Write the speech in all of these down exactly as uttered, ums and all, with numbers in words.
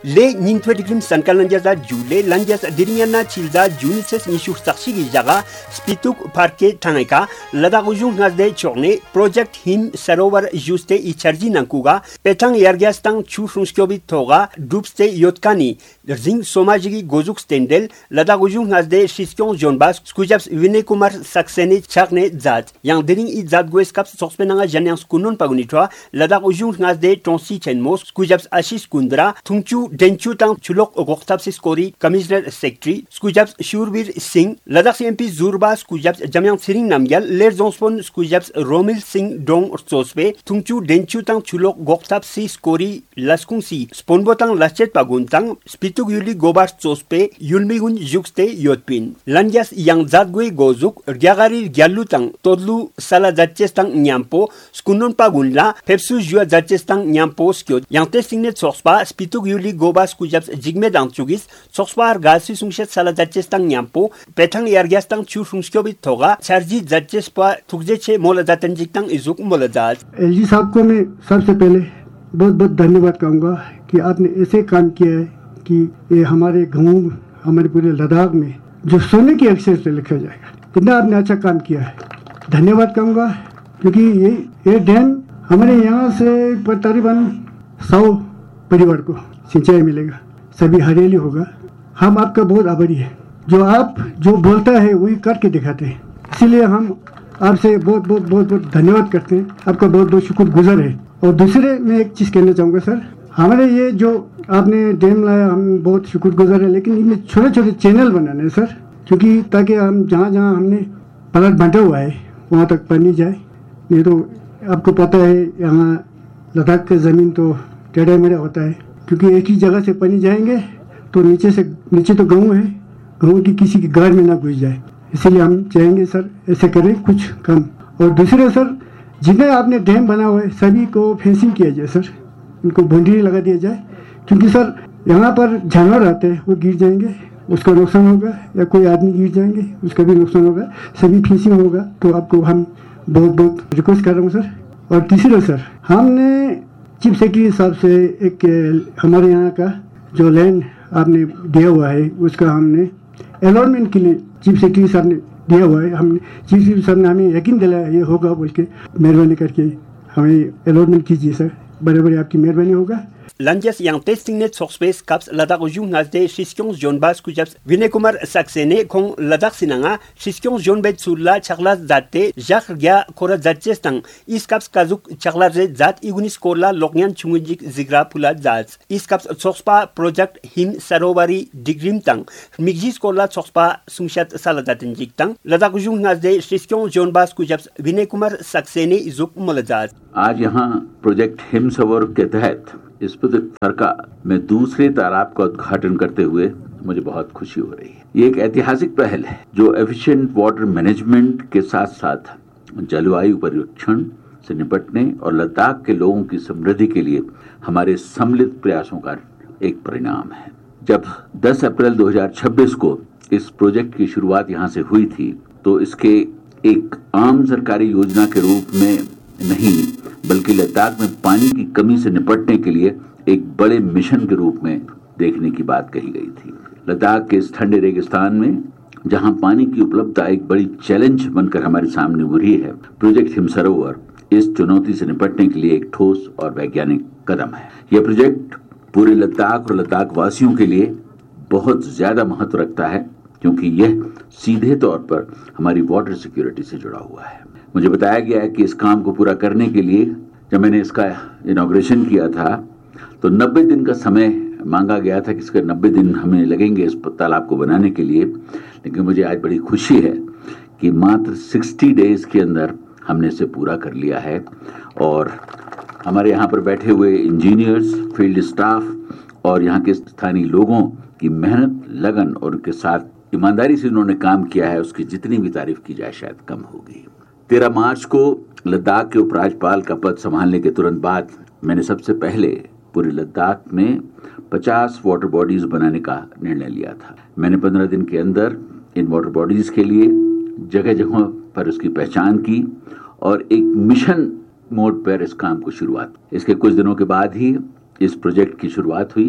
le nintwedigrim sankal lanjas jule lanjas dirinyana chilza junises nishu saksigi jaga spituk parke tanaka lada ujung ngazde chorne project him sarovar juste icharji nankuga petang yargyastang chufrunskyobi toga dubste yotkani ring somajigi gozuk stendel lada ujung ngazde shiskyon jonbas skujaps vine kumar saksene charne zat yang dering i zat goeskaps sorspenanga janyang kunun pagunitwa lada ujung ngazde tonsi chenmos skujaps ashis kundra tungchu denchu tang chulok goktapsi skori commissioner secretary skujaps shurbir singh ladakh mp zurba skujaps jamyang siring namgyal ler zonspon skujaps romil singh dong sospe tungchu denchu tang chulok goktapsi skori laskungsi sponbotang lachet paguntang spituk yuli gobar sospe yulmigun jukste yotpin lanjas yang zadgwe gozuk gyagari gyalutang todlu sala zatchestang nyampo skunon pagunla pepsu jua zatchestang nyampo skyo yang testingnet sorspa spituk yuli gobas kujaps jigme dang chugis sorswar galsi sungshet sala zatchestang nyampo petang yargyastang chu sungskyobi toga charji zatchespa tukjeche mola zatanjiktang izuk mola zat LG साहब को मैं सबसे पहले बहुत बहुत धन्यवाद कहूँगा कि आपने ऐसे काम किया है कि ये हमारे गाँव हमारे पूरे लद्दाख में जो सोने के अक्षर से लिखा जाएगा इतना आपने अच्छा काम किया है धन्यवाद कहूँगा क्योंकि ये ये डैम हमारे यहाँ से तकरीबन सौ परिवार को सिंचाई मिलेगा सभी हरियाली होगा हम आपका बहुत आभारी है जो आप जो बोलता है वही करके दिखाते हैं इसीलिए हम आपसे बहुत बहुत बहुत बहुत धन्यवाद करते हैं आपका बहुत बहुत शुक्रगुजार है और दूसरे मैं एक चीज़ कहना चाहूँगा सर हमारे ये जो आपने डैम लाया हम बहुत शुक्रगुजार है लेकिन इनमें छोटे छोटे चैनल बनाने हैं सर क्योंकि ताकि हम जहाँ जहाँ हमने प्लाट बांटा हुआ है वहाँ तक पानी जाए नहीं तो आपको पता है यहाँ लद्दाख का ज़मीन तो टेढ़ा मेढ़ा होता है क्योंकि एक ही जगह से पानी जाएंगे तो नीचे से नीचे तो गाँव है गाँव की किसी की गाड़ में ना घुस जाए इसीलिए हम चाहेंगे सर ऐसे करें कुछ कम और दूसरे सर जितने आपने डैम बना हुआ है सभी को फेंसिंग किया जाए सर इनको बाउंड्री लगा दिया जाए क्योंकि सर यहाँ पर जानवर आते हैं वो गिर जाएंगे उसका नुकसान होगा या कोई आदमी गिर जाएंगे उसका भी नुकसान होगा सभी फेंसिंग होगा तो आपको हम बहुत बहुत रिक्वेस्ट कर रहा हूँ सर और तीसरा सर हमने चीफ सेक्रेटरी साहब से एक हमारे यहाँ का जो लैंड आपने दिया हुआ है उसका हमने अलॉटमेंट के लिए चीफ सेक्रेटरी साहब ने दिया हुआ है हमने चीफ सेक्रेटरी साहब ने हमें यकीन दिलाया ये होगा बोल के मेहरबानी करके हमें अलॉटमेंट कीजिए सर बड़े बड़े आपकी मेहरबानी होगा Lanjas yang testing net sorspace caps ladak ujung ngazde shiskyon zone bas kujaps vinekumar saksene kong ladak sinanga shiskyon zone bet sulla chaklas zatte jak gya kora zatchestang is caps kazuk chaklas zat igunis kola loknyan chungujik zigra pula zat is caps sorspa project him sarobari digrim tang migis kola sorspa sungshat saladatin jiktang ladak ujung ngazde shiskyon zone bas kujaps vinekumar saksene izuk molazat आज यहाँ project him सरोवर के तहत स्पितिक फरका में दूसरे तालाब का उद्घाटन करते हुए मुझे बहुत खुशी हो रही है। ये एक ऐतिहासिक पहल है जो एफिशिएंट वाटर मैनेजमेंट के साथ साथ जलवायु परिरक्षण से निपटने और लद्दाख के लोगों की समृद्धि के लिए हमारे सम्मिलित प्रयासों का एक परिणाम है। जब दस अप्रैल दो हज़ार छब्बीस को इस प्रोजेक्ट की शुरुआत यहाँ से हुई थी तो इसके एक आम सरकारी योजना के रूप में नहीं बल्कि लद्दाख में पानी की कमी से निपटने के लिए एक बड़े मिशन के रूप में देखने की बात कही गई थी। लद्दाख के इस ठंडे रेगिस्तान में जहां पानी की उपलब्धता एक बड़ी चैलेंज बनकर हमारे सामने उभरी है, प्रोजेक्ट हिम सरोवर इस चुनौती से निपटने के लिए एक ठोस और वैज्ञानिक कदम है। यह प्रोजेक्ट पूरे लद्दाख और लद्दाख वासियों के लिए बहुत ज्यादा महत्व रखता है क्योंकि यह सीधे तौर पर हमारी वाटर सिक्योरिटी से जुड़ा हुआ है। मुझे बताया गया है कि इस काम को पूरा करने के लिए जब मैंने इसका इनॉग्रेशन किया था तो नब्बे दिन का समय मांगा गया था कि इसके नब्बे दिन हमें लगेंगे इस तालाब को बनाने के लिए, लेकिन मुझे आज बड़ी खुशी है कि मात्र साठ डेज के अंदर हमने इसे पूरा कर लिया है। और हमारे यहाँ पर बैठे हुए इंजीनियर्स, फील्ड स्टाफ और यहाँ के स्थानीय लोगों की मेहनत, लगन और उनके साथ ईमानदारी से उन्होंने काम किया है उसकी जितनी भी तारीफ की जाए शायद कम होगी। तेरह मार्च को लद्दाख के उपराज्यपाल का पद संभालने के तुरंत बाद मैंने सबसे पहले पूरे लद्दाख में पचास वाटर बॉडीज बनाने का निर्णय लिया था। मैंने पंद्रह दिन के अंदर इन वाटर बॉडीज के लिए जगह जगह पर उसकी पहचान की और एक मिशन मोड पर इस काम को शुरुआत। इसके कुछ दिनों के बाद ही इस प्रोजेक्ट की शुरुआत हुई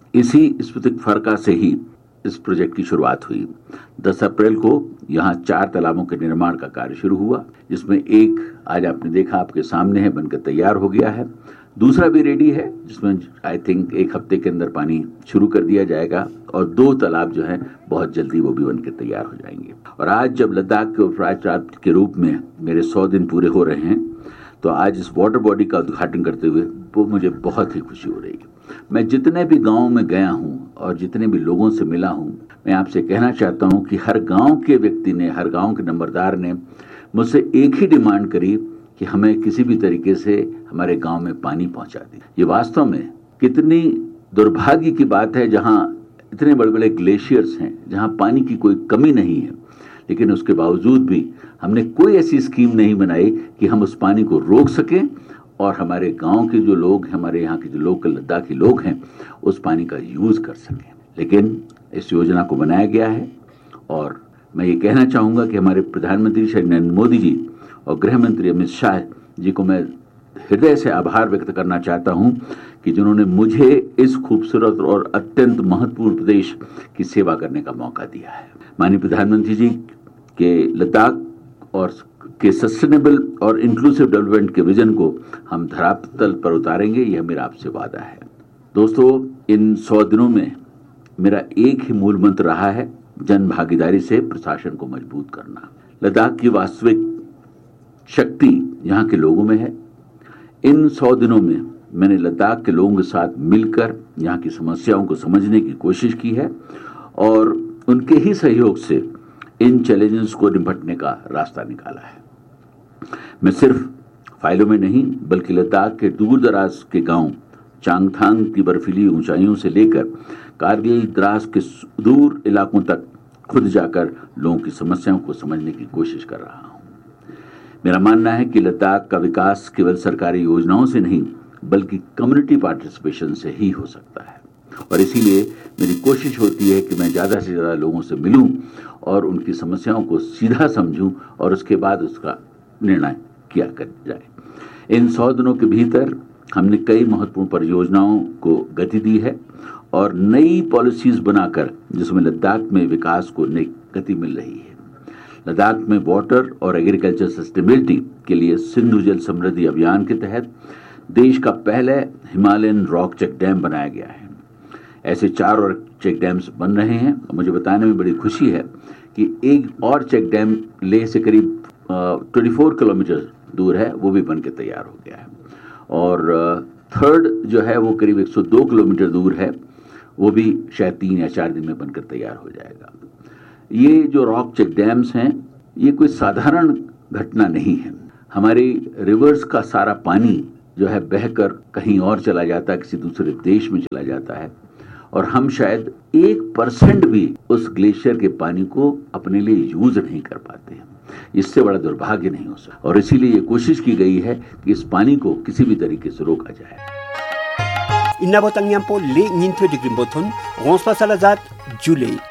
इसी स्पुतनिक फरका से ही इस प्रोजेक्ट की शुरुआत हुई। दस अप्रैल को यहाँ चार तालाबों के निर्माण का कार्य शुरू हुआ, जिसमें एक आज आपने देखा आपके सामने है, बनकर तैयार हो गया है। दूसरा भी रेडी है, जिसमें आई थिंक एक हफ्ते के अंदर पानी शुरू कर दिया जाएगा, और दो तालाब जो हैं बहुत जल्दी वो भी बनकर तैयार हो जाएंगे। और आज जब लद्दाख के उपराष्ट्रपति के रूप में मेरे सौ दिन पूरे हो रहे हैं, तो आज इस वाटर बॉडी का उद्घाटन करते हुए वो मुझे बहुत ही खुशी हो रही है। मैं जितने भी गाँव में गया हूँ और जितने भी लोगों से मिला हूँ, मैं आपसे कहना चाहता हूँ कि हर गाँव के व्यक्ति ने, हर गाँव के नंबरदार ने मुझसे एक ही डिमांड करी कि हमें किसी भी तरीके से हमारे गांव में पानी पहुंचा दें। ये वास्तव में कितनी दुर्भाग्य की बात है, जहां इतने बड़े बड़े ग्लेशियर्स हैं, जहां पानी की कोई कमी नहीं है, लेकिन उसके बावजूद भी हमने कोई ऐसी स्कीम नहीं बनाई कि हम उस पानी को रोक सकें और हमारे गांव के जो लोग हैं, हमारे यहाँ के जो लोकल लद्दाखी लोग हैं, उस पानी का यूज कर सकें। लेकिन इस योजना को बनाया गया है, और मैं ये कहना चाहूँगा कि हमारे प्रधानमंत्री श्री नरेंद्र मोदी जी और गृह मंत्री अमित शाह जी को मैं हृदय से आभार व्यक्त करना चाहता हूं कि जिन्होंने मुझे इस खूबसूरत और अत्यंत महत्वपूर्ण प्रदेश की सेवा करने का मौका दिया है। माननीय प्रधानमंत्री जी के लद्दाख और के सस्टेनेबल और इंक्लूसिव डेवलपमेंट के विजन को हम धरातल पर उतारेंगे, यह मेरा आपसे वादा है। दोस्तों, इन सौ दिनों में मेरा एक ही मूल मंत्र रहा है, जन भागीदारी से प्रशासन को मजबूत करना। लद्दाख की वास्तविक शक्ति यहाँ के लोगों में है। इन सौ दिनों में मैंने लद्दाख के लोगों के साथ मिलकर यहाँ की समस्याओं को समझने की कोशिश की है, और उनके ही सहयोग से इन चैलेंजेस को निपटने का रास्ता निकाला है। मैं सिर्फ फाइलों में नहीं, बल्कि लद्दाख के दूर दराज के गांव चांगथांग की बर्फीली ऊंचाइयों से लेकर कारगिल द्रास के दूर इलाकों तक खुद जाकर लोगों की समस्याओं को समझने की कोशिश कर रहा हूँ। मेरा मानना है कि लद्दाख का विकास केवल सरकारी योजनाओं से नहीं, बल्कि कम्युनिटी पार्टिसिपेशन से ही हो सकता है, और इसीलिए मेरी कोशिश होती है कि मैं ज़्यादा से ज़्यादा लोगों से मिलूं और उनकी समस्याओं को सीधा समझूं, और उसके बाद उसका निर्णय किया कर जाए। इन सौ दिनों के भीतर हमने कई महत्वपूर्ण परियोजनाओं को गति दी है और नई पॉलिसीज बनाकर, जिसमें लद्दाख में विकास को नई गति मिल रही है। लद्दाख में वाटर और एग्रीकल्चर सस्टेनेबिलिटी के लिए सिंधु जल समृद्धि अभियान के तहत देश का पहले हिमालयन रॉक चेक डैम बनाया गया है। ऐसे चार और चेक डैम्स बन रहे हैं, और मुझे बताने में बड़ी खुशी है कि एक और चेक डैम लेह से करीब चौबीस किलोमीटर दूर है, वो भी बन के तैयार हो गया है। और थर्ड जो है वो करीब एक सौ दो किलोमीटर दूर है, वो भी शायद तीन या चार दिन में बनकर तैयार हो जाएगा। ये जो रॉक चेक डैम्स हैं, ये कोई साधारण घटना नहीं है। हमारे रिवर्स का सारा पानी जो है बहकर कहीं और चला जाता है, किसी दूसरे देश में चला जाता है, और हम शायद एक परसेंट भी उस ग्लेशियर के पानी को अपने लिए यूज नहीं कर पाते हैं। इससे बड़ा दुर्भाग्य नहीं हो सकता, और इसीलिए ये कोशिश की गई है कि इस पानी को किसी भी तरीके से रोका जाए। Inabot ang yan po li ninto di Grimboton, Ronspa Salazat, Julie.